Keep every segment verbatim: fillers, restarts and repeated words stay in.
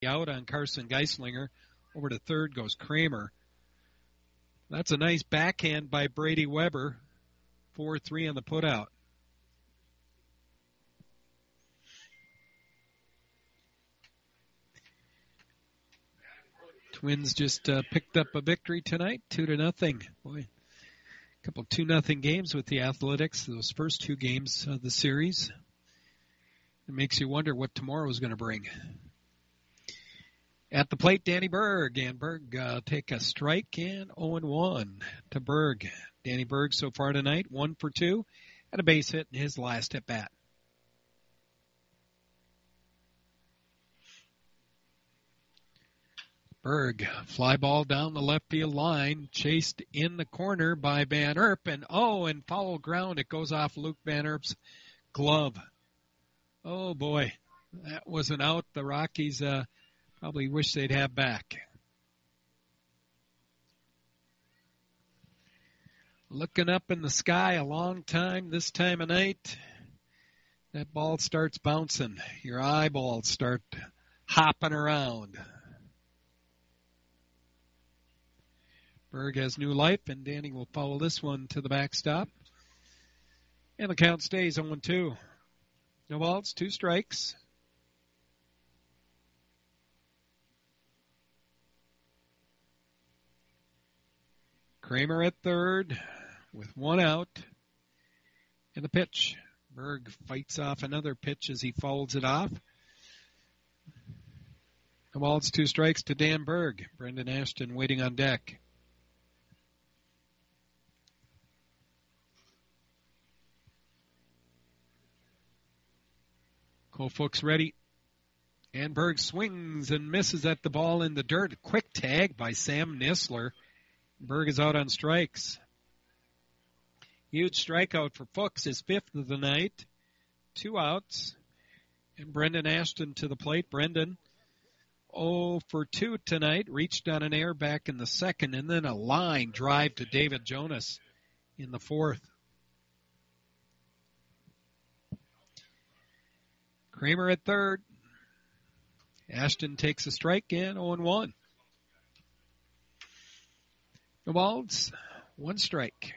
out on Carson Geislinger. Over to third goes Kramer. That's a nice backhand by Brady Weber. four three on the putout. Twins just uh, picked up a victory tonight, two to nothing. Boy, a couple two nothing games with the Athletics. Those first two games of the series. It makes you wonder what tomorrow's going to bring. At the plate, Danny Berg. And Berg uh, take a strike and oh and one to Berg. Danny Berg so far tonight, one for two, and a base hit in his last at bat. Berg, fly ball down the left field line, chased in the corner by Van Erp, and oh, and foul ground. It goes off Luke Van Erp's glove. Oh boy, that was an out. The Rockies uh, probably wish they'd have back. Looking up in the sky a long time this time of night. That ball starts bouncing. Your eyeballs start hopping around. Berg has new life, and Danny will follow this one to the backstop. And the count stays oh and two. No balls, two strikes. Kramer at third with one out. And the pitch. Berg fights off another pitch as he fouls it off. No balls, two strikes to Dan Berg. Brendan Ashton waiting on deck. Kofook's ready. And Berg swings and misses at the ball in the dirt. Quick tag by Sam Nisler. Berg is out on strikes. Huge strikeout for Fuchs, his fifth of the night. Two outs. And Brendan Ashton to the plate. Brendan, oh for two tonight. Reached on an air back in the second. And then a line drive to David Jonas in the fourth. Kramer at third. Ashton takes a strike and oh and one. No balls, one strike.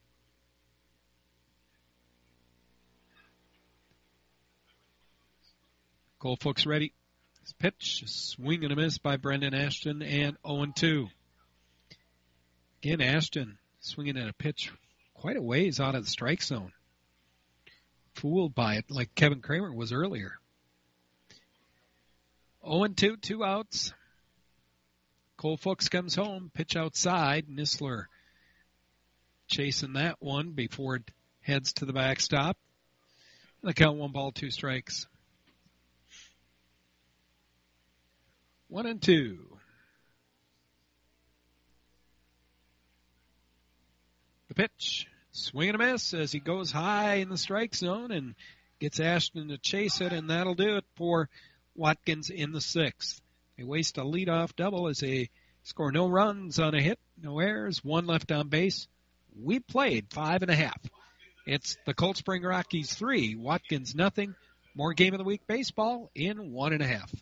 Cole Fuchs ready. His pitch, swing and a miss by Brendan Ashton, and oh and two. Again, Ashton swinging at a pitch quite a ways out of the strike zone. Fooled by it like Kevin Kramer was earlier. oh and two, two outs. Cole Fuchs comes home, pitch outside. Nisler chasing that one before it heads to the backstop. The count, one ball, two strikes. One and two. The pitch. Swing and a miss as he goes high in the strike zone and gets Ashton to chase it, and that'll do it for Watkins in the sixth. They waste a leadoff double as they score no runs on a hit, no errors, one left on base. We played five and a half. It's the Cold Spring Rockies three, Watkins nothing. More Game of the Week baseball in one and a half.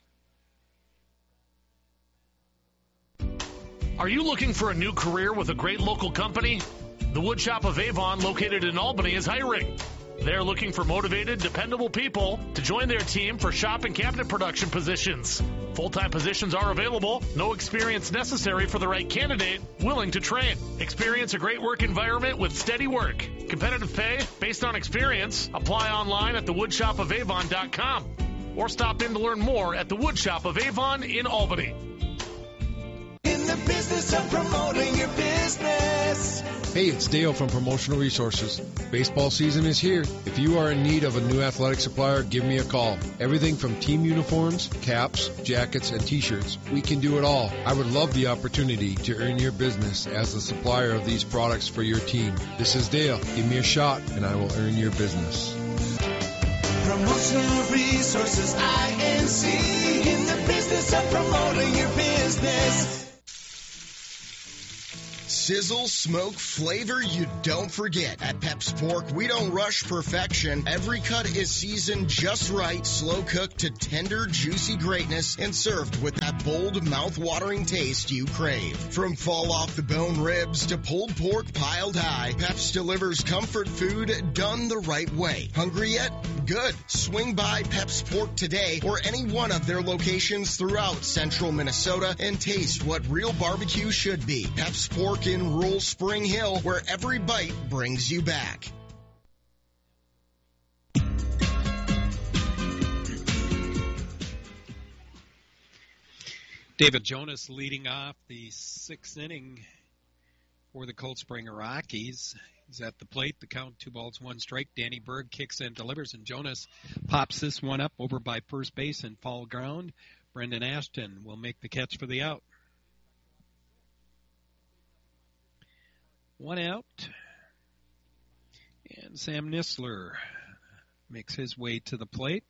Are you looking for a new career with a great local company? The Woodshop of Avon, located in Albany, is hiring. They're looking for motivated, dependable people to join their team for shop and cabinet production positions. Full-time positions are available. No experience necessary for the right candidate, willing to train. Experience a great work environment with steady work. Competitive pay based on experience. Apply online at the woodshop of avon dot com or stop in to learn more at the Woodshop of Avon in Albany. In the business of promoting your business. Hey, it's Dale from Promotional Resources. Baseball season is here. If you are in need of a new athletic supplier, give me a call. Everything from team uniforms, caps, jackets, and t-shirts. We can do it all. I would love the opportunity to earn your business as a supplier of these products for your team. This is Dale. Give me a shot, and I will earn your business. Promotional Resources, I N C. In the business of promoting your business. Sizzle, smoke, flavor you don't forget. At Pep's Pork, we don't rush perfection. Every cut is seasoned just right, slow cooked to tender, juicy greatness, and served with that bold, mouth-watering taste you crave. From fall-off-the-bone ribs to pulled pork piled high, Pep's delivers comfort food done the right way. Hungry yet? Good. Swing by Pep's Pork today or any one of their locations throughout central Minnesota and taste what real barbecue should be. Pep's Pork in rural Spring Hill, where every bite brings you back. David Jonas leading off the sixth inning for the Cold Spring Rockies. He's at the plate. The count, two balls, one strike. Danny Berg kicks and delivers, and Jonas pops this one up over by first base and foul ground. Brendan Ashton will make the catch for the out. One out. And Sam Nisler makes his way to the plate.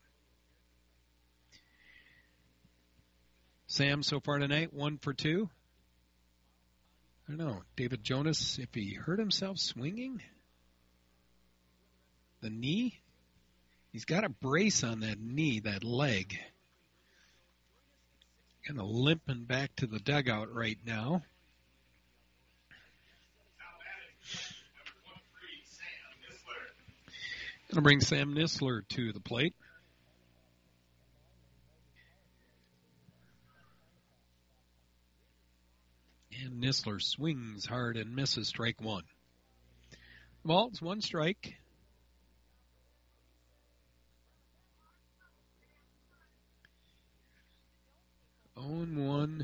Sam so far tonight, one for two. I don't know. David Jonas, if he hurt himself swinging the knee, he's got a brace on that knee, that leg. Kind of limping back to the dugout right now. Going to bring Sam Nisler to the plate. And Nisler swings hard and misses strike one. Well, it's one strike. oh and one.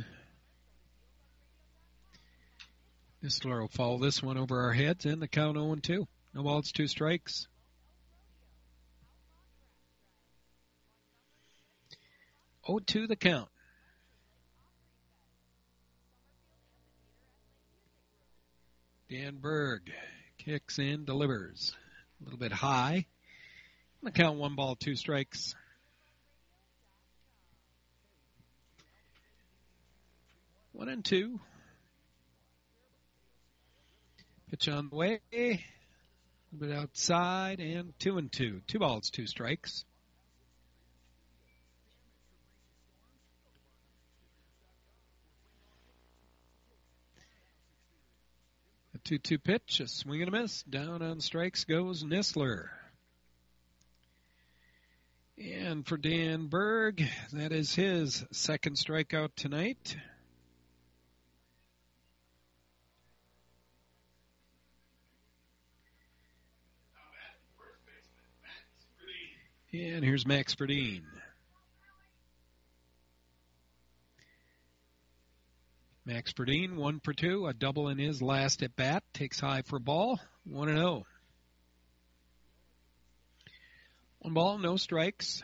Nisler will foul this one over our heads, and the count oh and two. No ball, it's two strikes. oh two the count. Dan Berg kicks in, delivers. A little bit high. The count, one ball, two strikes. One and two. Pitch on the way. A little bit outside, and two and two. Two balls, two strikes. A two two pitch, a swing and a miss. Down on strikes goes Nisler. And for Dan Berg, that is his second strikeout tonight. And here's Max Verdeen. Max Verdeen, one for two, a double in his last at bat. Takes high for ball, one and oh. One ball, no strikes.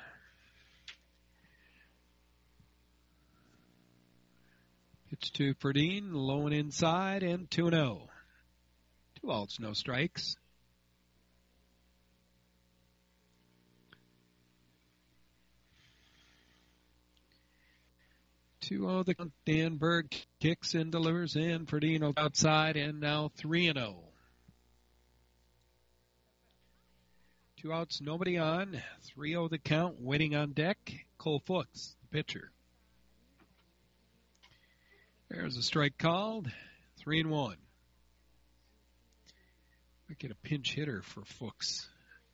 Pitch to Verdeen, low and inside, and two and oh. Two balls, no strikes. two oh the count. Dan Berg kicks and delivers in. Verdeen outside, and now three and oh. Two outs, nobody on. three oh the count. Waiting on deck, Cole Fuchs, the pitcher. There's a strike called. Three and one. Might get a pinch hitter for Fuchs.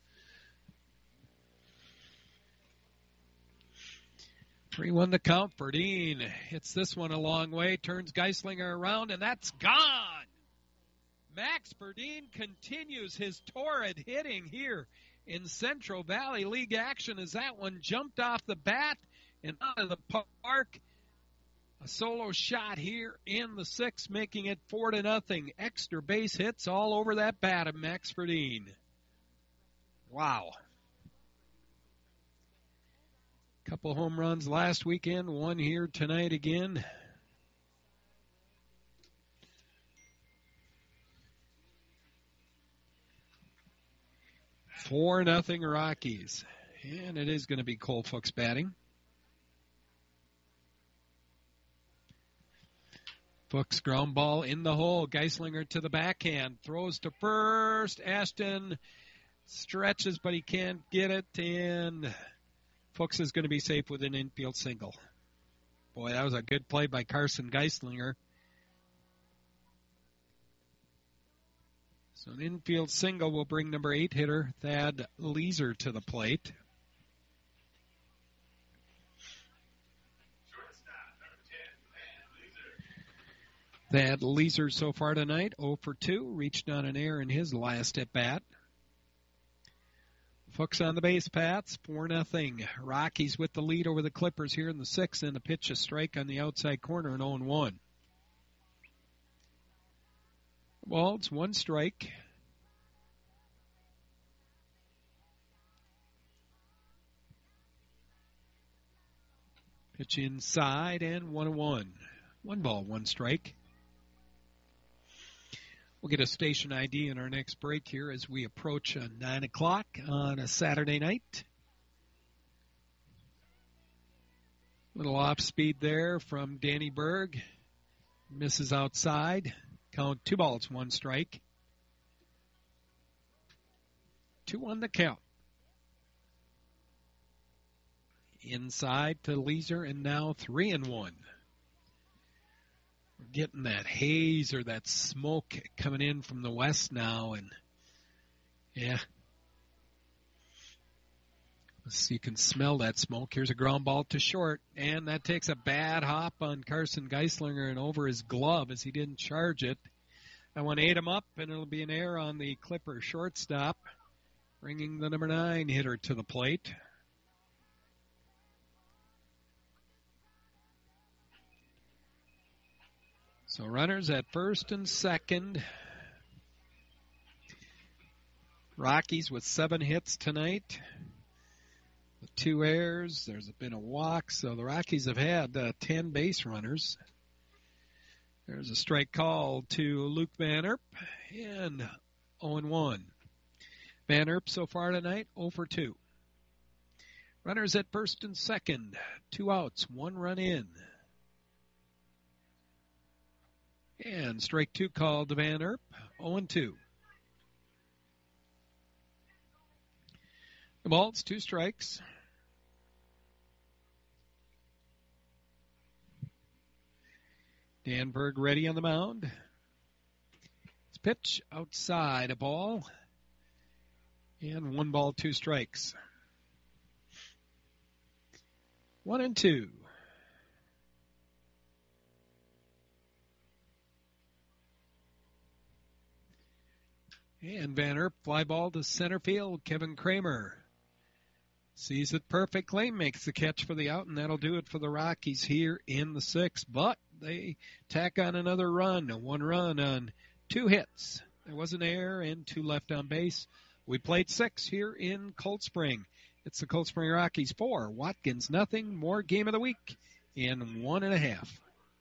three one the count. Verdeen hits this one a long way, turns Geislinger around, and that's gone. Max Verdeen continues his torrid hitting here in Central Valley League action as that one jumped off the bat and out of the park. A solo shot here in the sixth, making it four to nothing. Extra base hits all over that bat of Max Verdeen. Wow. Couple home runs last weekend, one here tonight again. Four nothing Rockies, and it is going to be Cole Fuchs batting. Fuchs ground ball in the hole. Geislinger to the backhand. Throws to first. Ashton stretches, but he can't get it. And Fuchs is going to be safe with an infield single. Boy, that was a good play by Carson Geislinger. So an infield single will bring number eight hitter Thad Leeser to the plate. Thad Leeser so far tonight, oh for two, reached on an error in his last at-bat. Fuchs on the base paths, four nothing. Rockies with the lead over the Clippers here in the sixth, and a pitch a strike on the outside corner, and oh and one. Well, it's one strike. Pitch inside, and one and one. One ball, one strike. We'll get a station I D in our next break here as we approach uh, nine o'clock on a Saturday night. Little off speed there from Danny Berg. Misses outside. Count two balls, one strike. Two on the count. Inside to Leeser, and now three and one. We're getting that haze or that smoke coming in from the west now, and yeah. So you can smell that smoke. Here's a ground ball to short, and that takes a bad hop on Carson Geislinger and over his glove as he didn't charge it. That one ate him up, and it'll be an error on the Clipper shortstop, bringing the number nine hitter to the plate. So runners at first and second. Rockies with seven hits tonight. With two errors. There's been a walk. So the Rockies have had uh, ten base runners. There's a strike call to Luke Van Erp. And oh and one. Van Erp so far tonight, oh for two. Runners at first and second. Two outs, one run in. And strike two called to Van Erp, oh and two. The ball's two strikes. Dan Berg ready on the mound. It's pitch outside, a ball. And one ball, two strikes. One and two. And Van Erp, fly ball to center field. Kevin Kramer sees it perfectly, makes the catch for the out, and that'll do it for the Rockies here in the sixth. But they tack on another run, a one run on two hits. There was an error and two left on base. We played six here in Cold Spring. It's the Cold Spring Rockies four, Watkins nothing. More game of the week in one and a half.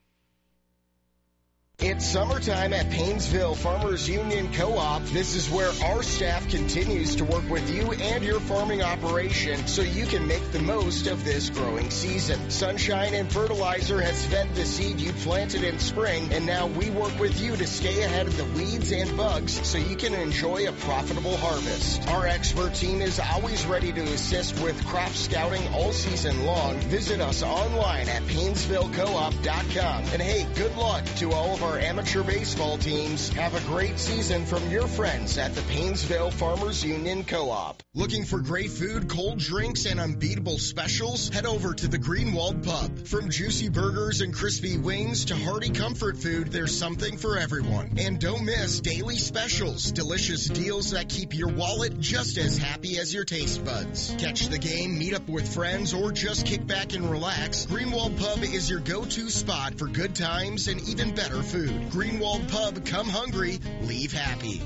It's summertime at Painesville Farmers Union Co-op. This is where our staff continues to work with you and your farming operation so you can make the most of this growing season. Sunshine and Fertilizer has fed the seed you planted in spring, and now we work with you to stay ahead of the weeds and bugs so you can enjoy a profitable harvest. Our expert team is always ready to assist with crop scouting all season long. Visit us online at Painesville Co op dot com. And hey, good luck to all of our Our amateur baseball teams. Have a great season from your friends at the Painesville Farmers Union Co-op. Looking for great food, cold drinks, and unbeatable specials? Head over to the Greenwald Pub. From juicy burgers and crispy wings to hearty comfort food, there's something for everyone. And don't miss daily specials, delicious deals that keep your wallet just as happy as your taste buds. Catch the game, meet up with friends, or just kick back and relax. Greenwald Pub is your go-to spot for good times and even better food. Greenwald Pub, come hungry, leave happy.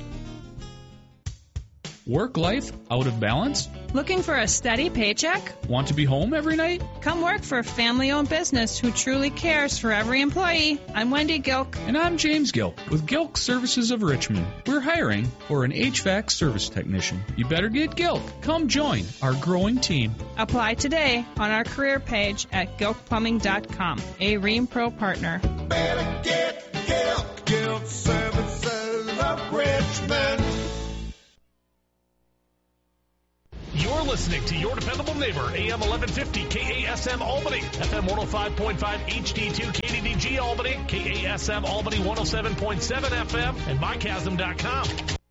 Work life out of balance? Looking for a steady paycheck? Want to be home every night? Come work for a family-owned business who truly cares for every employee. I'm Wendy Gilk. And I'm James Gilk with Gilk Services of Richmond. We're hiring for an H V A C service technician. You better get Gilk. Come join our growing team. Apply today on our career page at gilk plumbing dot com, a Ream Pro partner. Better get Gilk, Gilk Services of Richmond. You're listening to your dependable neighbor, A M eleven fifty K A S M Albany, F M one oh five point five H D two K D D G Albany, K A S M Albany one oh seven point seven F M, and my chasm dot com.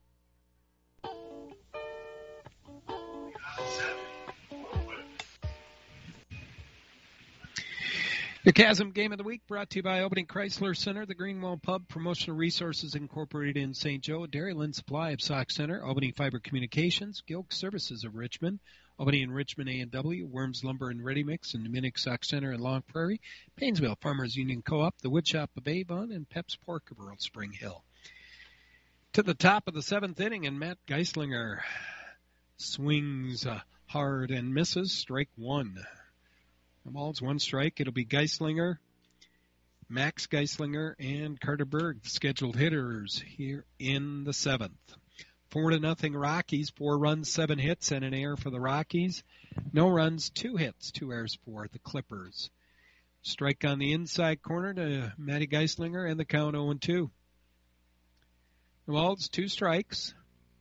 The Chasm Game of the Week brought to you by Albany Chrysler Center, the Greenwell Pub, Promotional Resources Incorporated in Saint Joe, Dairyland Supply of Sauk Center, Albany Fiber Communications, Gilk Services of Richmond, Albany and Richmond A and W, Worms Lumber and Ready Mix, and Dominic Sauk Center and Long Prairie, Painesville Farmers Union Co-op, the Woodshop of Avon, and Pep's Pork of Earl Spring Hill. To the top of the seventh inning, and Matt Geislinger swings uh, hard and misses, strike one. The ball's one strike. It'll be Geislinger, Max Geislinger, and Carter Berg, the scheduled hitters here in the seventh. Four to nothing Rockies. Four runs, seven hits, and an error for the Rockies. No runs, two hits, two errors for the Clippers. Strike on the inside corner to Matty Geislinger, and the count oh and two. The ball's two strikes.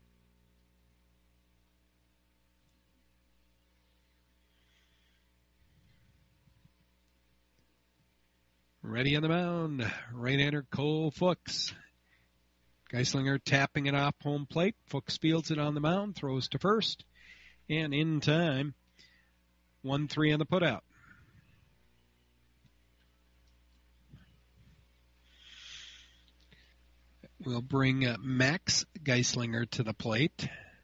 Ready on the mound, right-hander Cole Fuchs. Geislinger tapping it off home plate. Fuchs fields it on the mound, throws to first, and in time, one three on the putout. We'll bring uh, Max Geislinger to the plate.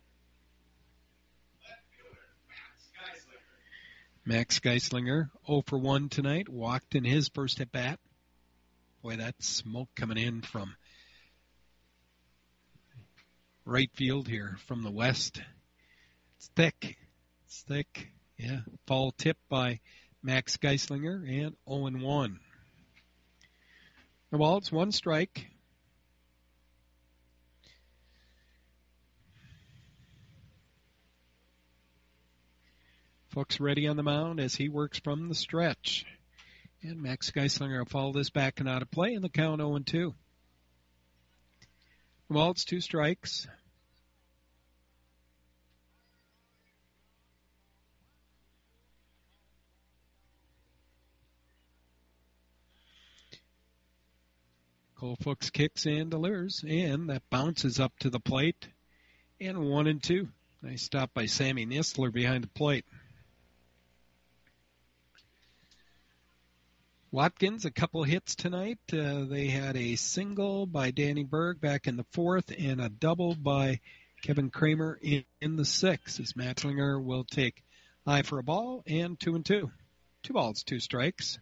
Max Geislinger, oh for one tonight, walked in his first at-bat. Boy, that smoke coming in from right field here from the west. It's thick. It's thick. Yeah, foul tip by Max Geislinger, and oh and one. Well, it's one strike. Fuchs ready on the mound as he works from the stretch. And Max Geislinger will follow this back and out of play, and the count oh and two. Well, it's two strikes. Cole Fuchs kicks and delivers, and that bounces up to the plate. And one and two. Nice stop by Sammy Nisler behind the plate. Watkins, a couple hits tonight. Uh, they had a single by Danny Berg back in the fourth and a double by Kevin Kramer in, in the sixth. As Matlinger will take high for a ball and two and two. Two balls, two strikes.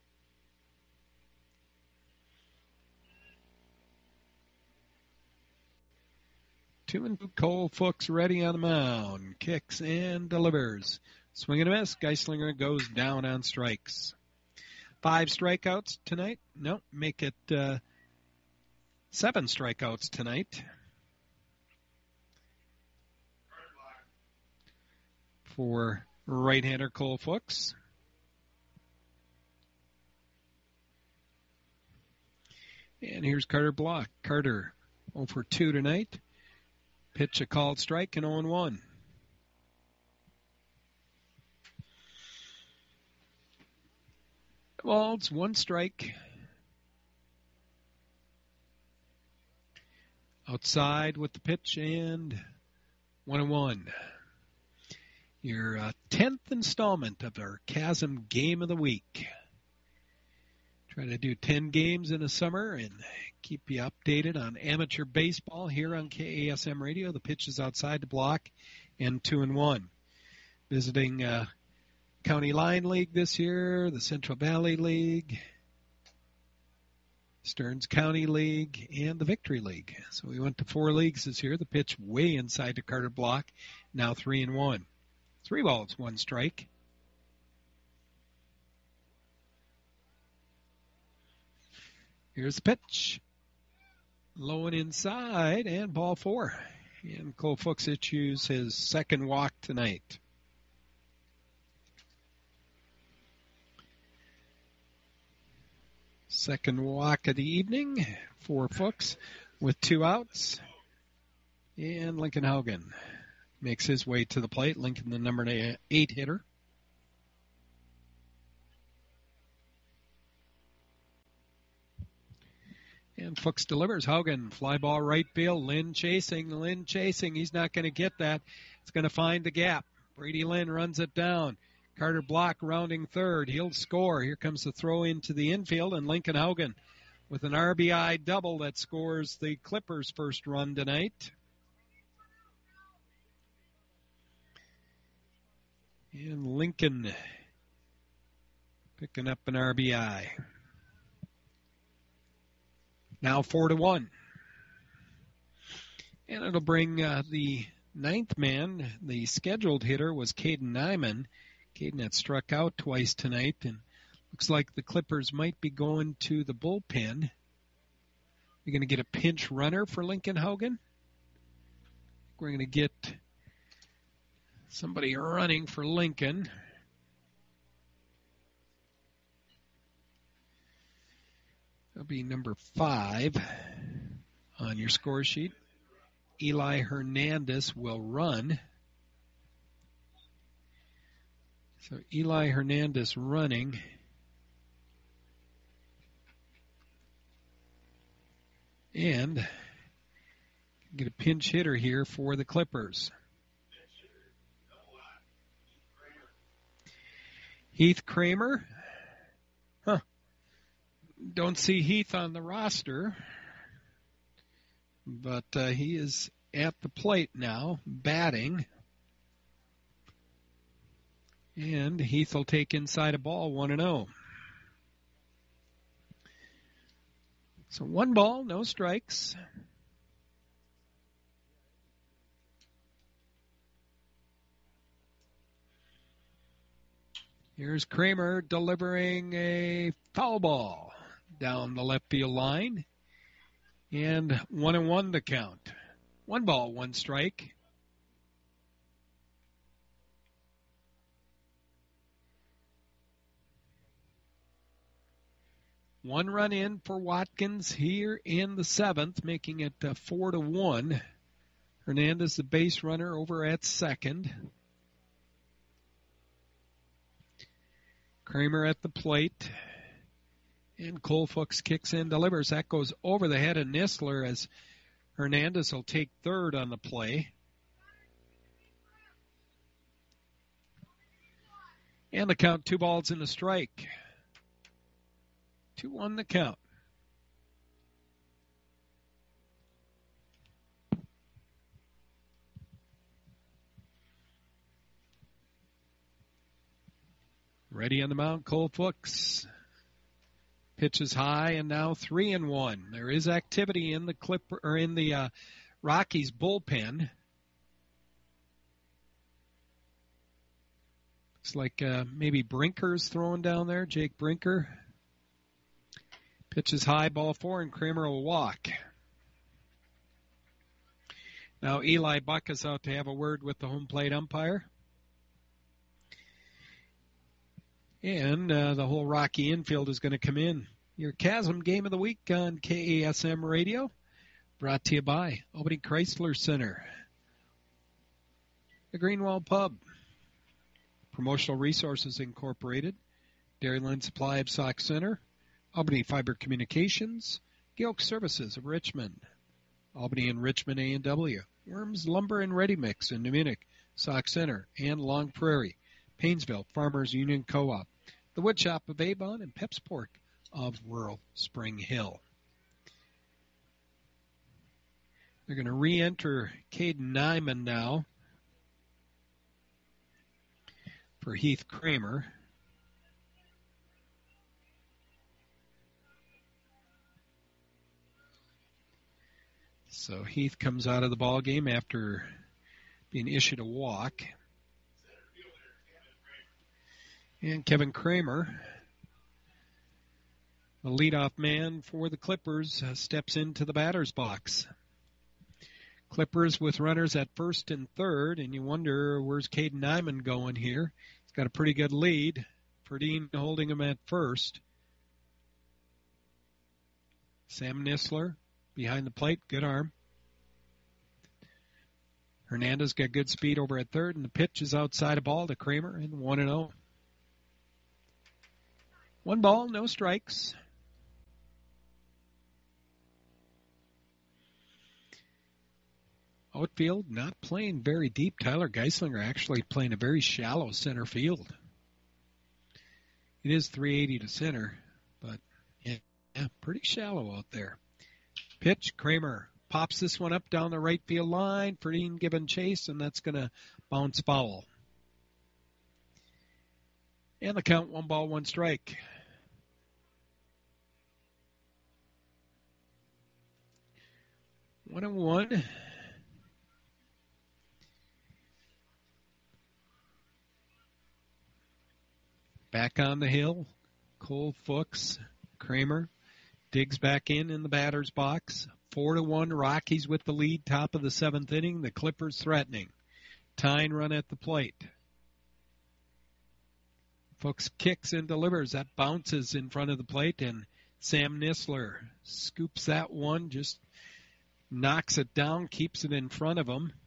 Two and two. Cole Fuchs ready on the mound. Kicks and delivers. Swing and a miss. Geislinger goes down on strikes. Five strikeouts tonight. No, make it uh, seven strikeouts tonight. For right-hander Cole Fuchs. And here's Carter Block. Carter oh for two tonight. Pitch a called strike and oh and one. Well, it's one strike. Outside with the pitch and one and one. Your uh, tenth installment of our Chasm Game of the Week. Trying to do ten games in the summer and keep you updated on amateur baseball here on K A S M Radio. The pitch is outside the block and two and one. Visiting uh, County Line League this year, the Central Valley League, Stearns County League, and the Victory League. So we went to four leagues this year. The pitch way inside the Carter Block, now three and one. Three balls, one strike. Here's the pitch. Low and inside, and ball four. And Cole Fuchs issues his second walk tonight. Second walk of the evening for Fuchs with two outs. And Lincoln Haugen makes his way to the plate. Lincoln, the number eight hitter. And Fuchs delivers. Haugen, fly ball right field. Lynn chasing. Lynn chasing. He's not going to get that. It's going to find the gap. Brady Lynn runs it down. Carter Block rounding third. He'll score. Here comes the throw into the infield, and Lincoln Haugen with an R B I double that scores the Clippers' first run tonight. And Lincoln picking up an R B I. Now four to one. And it'll bring uh, the ninth man. The scheduled hitter was Caden Nyman. Caden had struck out twice tonight, and looks like the Clippers might be going to the bullpen. We're going to get a pinch runner for Lincoln Haugen. We're going to get somebody running for Lincoln. That'll be number five on your score sheet. Eli Hernandez will run. So Eli Hernandez running. And get a pinch hitter here for the Clippers. Heath Kramer. Huh. Don't see Heath on the roster. But uh, he is at the plate now, batting. And Heath will take inside a ball, one and oh. So one ball, no strikes. Here's Kramer delivering a foul ball down the left field line. And one and one the count. One ball, one strike. One run in for Watkins here in the seventh, making it uh, four to one. Hernandez, the base runner, over at second. Kramer at the plate. And Cole Fuchs kicks in, delivers. That goes over the head of Nisler as Hernandez will take third on the play. And the count, two balls and a strike. two one the count. Ready on the mound, Cole Fuchs. Pitches high and now three and one. There is activity in the Clipper or in the uh, Rockies bullpen. Looks like uh, maybe Brinker's throwing down there, Jake Brinker. Pitches high, ball four, and Kramer will walk. Now Eli Buck is out to have a word with the home plate umpire. And uh, the whole Rocky infield is going to come in. Your Chasm Game of the Week on K A S M Radio, brought to you by Albany Chrysler Center, the Greenwell Pub, Promotional Resources Incorporated, Dairyland Supply of Sauk Center, Albany Fiber Communications, Gilk Services of Richmond, Albany and Richmond A and W, Worms Lumber and Ready Mix in New Munich, Sauk Center, and Long Prairie, Painesville Farmers Union Co-op, the Wood Shop of Avon, and Pep's Pork of rural Spring Hill. They're going to re-enter Caden Nyman now for Heath Kramer. So Heath comes out of the ball game after being issued a walk. And Kevin Kramer, the leadoff man for the Clippers, uh, steps into the batter's box. Clippers with runners at first and third, and you wonder where's Caden Nyman going here. He's got a pretty good lead. Perdine holding him at first. Sam Nisler behind the plate. Good arm. Hernandez got good speed over at third, and the pitch is outside a ball to Kramer, and one and oh. One ball, no strikes. Outfield not playing very deep. Tyler Geislinger actually playing a very shallow center field. It is three eighty to center, but yeah, yeah, pretty shallow out there. Pitch, Kramer pops this one up down the right field line. Ferdine giving chase, and that's going to bounce foul. And the count, one ball, one strike. One and one. Back on the hill, Cole, Fuchs, Kramer digs back in in the batter's box. Four to one, Rockies with the lead, top of the seventh inning. The Clippers threatening. Tying run at the plate. Fuchs kicks and delivers. That bounces in front of the plate, and Sam Nisler scoops that one, just knocks it down, keeps it in front of him.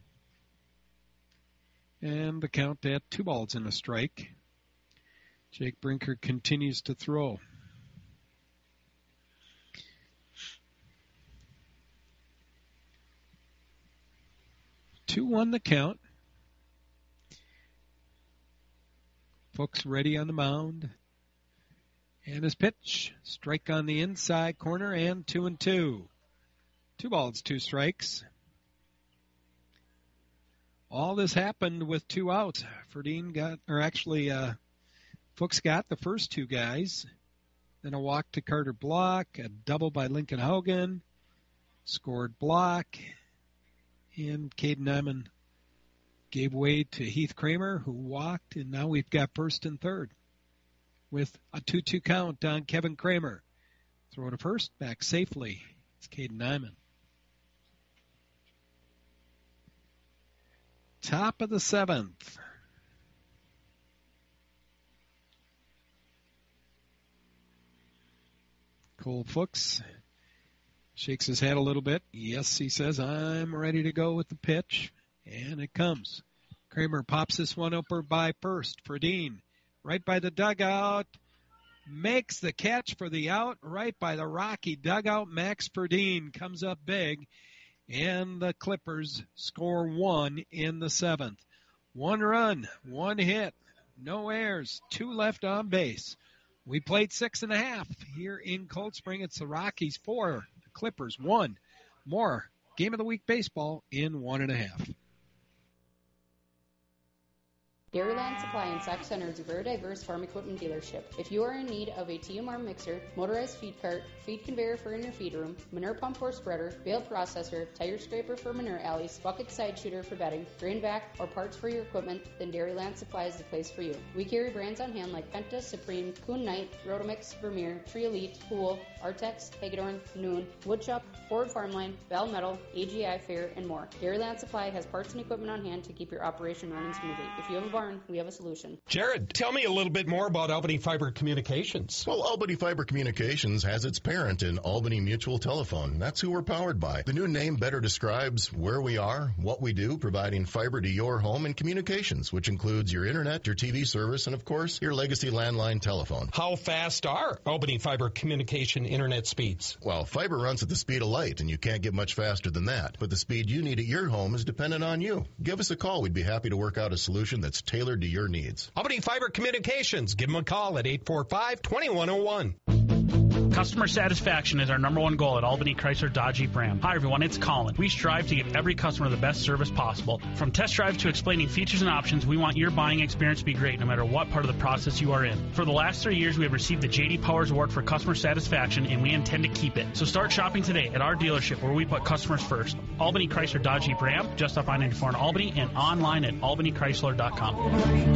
And the count at two balls and a strike. Jake Brinker continues to throw. two one the count. Fuchs ready on the mound. And his pitch. Strike on the inside corner, and two and two. Two balls, two strikes. All this happened with two outs. Ferdine got, or actually, uh, Fuchs got the first two guys. Then a walk to Carter Block, a double by Lincoln Hogan, scored Block, and Caden Nyman gave way to Heath Kramer, who walked, and now we've got first and third with a two two count on Kevin Kramer. Throw to first, back safely. It's Caden Nyman. Top of the seventh. Cole Fuchs shakes his head a little bit. Yes, he says, I'm ready to go with the pitch. And it comes. Kramer pops this one over by first. Ferdine, right by the dugout, makes the catch for the out right by the Rocky dugout. Max Ferdine comes up big, and the Clippers score one in the seventh. One run, one hit, no errors, two left on base. We played six and a half here in Cold Spring. It's the Rockies four, the Clippers one. More Game of the Week baseball in one and a half. Dairyland Supply and Sack Center is a very diverse farm equipment dealership. If you are in need of a T M R mixer, motorized feed cart, feed conveyor for in your feed room, manure pump or spreader, bale processor, tire scraper for manure alleys, bucket side shooter for bedding, grain vac, or parts for your equipment, then Dairyland Supply is the place for you. We carry brands on hand like Penta, Supreme, Kuhn Knight, Rotomix, Vermeer, Tree Elite, Pool, Artex, Hagedorn, Noon, Woodshop, Ford Farmline, Bell Metal, A G I Fair, and more. Dairyland Supply has parts and equipment on hand to keep your operation running smoothly. If you have a barn, we have a solution. Jared, tell me a little bit more about Albany Fiber Communications. Well, Albany Fiber Communications has its parent in Albany Mutual Telephone. That's who we're powered by. The new name better describes where we are, what we do, providing fiber to your home and communications, which includes your internet, your T V service, and of course, your legacy landline telephone. How fast are Albany Fiber Communication internet speeds? Well, fiber runs at the speed of light, and you can't get much faster than that. But the speed you need at your home is dependent on you. Give us a call. We'd be happy to work out a solution that's tailored to your needs. Albany Fiber Communications. Give them a call at eight four five, two one zero one. Customer satisfaction is our number one goal at Albany Chrysler Dodge Jeep Ram. Hi everyone, it's Colin. We strive to give every customer the best service possible. From test drive to explaining features and options, we want your buying experience to be great no matter what part of the process you are in. For the last three years, we have received the J D Powers Award for customer satisfaction, and we intend to keep it. So start shopping today at our dealership where we put customers first. Albany Chrysler Dodge Jeep Ram, just off I ninety-four in Albany, and online at albany chrysler dot com.